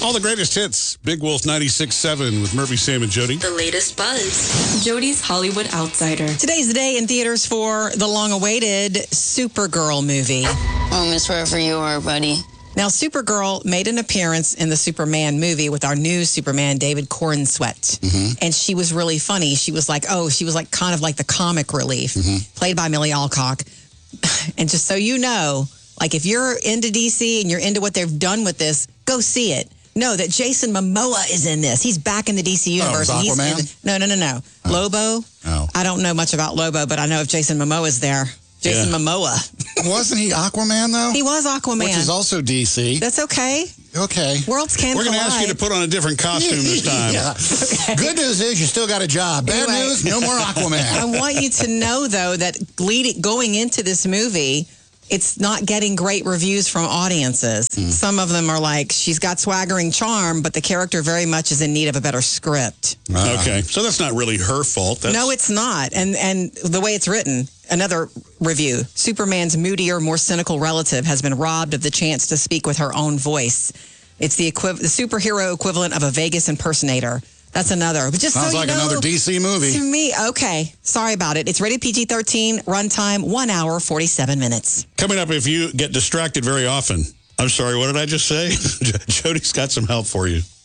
All the greatest hits. Big Wolf 96.7 with Murphy, Sam, and Jody. The latest buzz. Jody's Hollywood Outsider. Today's the day in theaters for the long-awaited Supergirl movie. Oh, Miss, wherever you are, buddy. Now, Supergirl made an appearance in the Superman movie with our new Superman, David Cornsweet. And she was really funny. She was like kind of like the comic relief, played by Millie Alcock. And just so you know, like if you're into DC and you're into what they've done with this, go see it. Know that Jason Momoa is in this. He's back in the DC universe. Oh, Aquaman? No. Lobo. Oh. I don't know much about Lobo, but I know if Jason Momoa is there. Jason Momoa. Wasn't he Aquaman, though? He was Aquaman. Which is also DC. That's okay. Okay. Worlds can't We're going to ask you to put on a different costume this time. Yeah. Okay. Good news is you still got a job. Bad news, no more Aquaman. I want you to know, though, that going into this movie, it's not getting great reviews from audiences. Some of them are like, she's got swaggering charm, but the character very much is in need of a better script. Okay. So that's not really her fault. No, it's not. And the way it's written, another review, Superman's moodier, more cynical relative has been robbed of the chance to speak with her own voice. It's the superhero equivalent of a Vegas impersonator. That's another. But just sounds so you like know, another DC movie. To me, okay. Sorry about it. It's rated PG-13, runtime 1 hour, 47 minutes. Coming up, if you get distracted very often. I'm sorry, what did I just say? Jody's got some help for you.